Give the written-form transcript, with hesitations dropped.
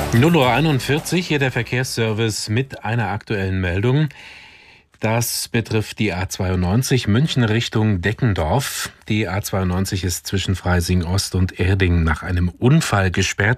0:41 Uhr, hier der Verkehrsservice mit einer aktuellen Meldung. Das betrifft die A92 München Richtung Deckendorf. Die A92 ist zwischen Freising Ost und Erding nach einem Unfall gesperrt.